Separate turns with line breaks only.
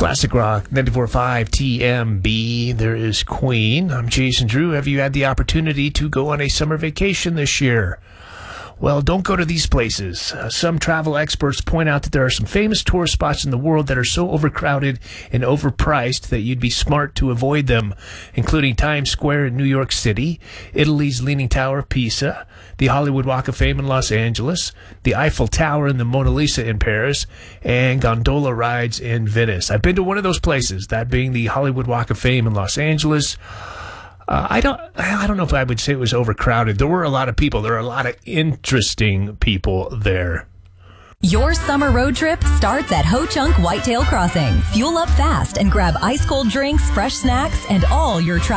Classic Rock 94.5 TMB. There is Queen. I'm Jason Drew. Have you had the opportunity to go on a summer vacation this year? Well, don't go to these places. Some travel experts point out that there are some famous tourist spots in the world that are so overcrowded and overpriced that you'd be smart to avoid them, including Times Square in New York City, Italy's Leaning Tower of Pisa, the Hollywood Walk of Fame in Los Angeles, the Eiffel Tower and the Mona Lisa in Paris, and gondola rides in Venice. I've been to one of those places, that being the Hollywood Walk of Fame in Los Angeles. I don't know if I would say it was overcrowded. There were a lot of people. There are a lot of interesting people there.
Your summer road trip starts at Ho Chunk Whitetail Crossing. Fuel up fast and grab ice-cold drinks, fresh snacks, and all your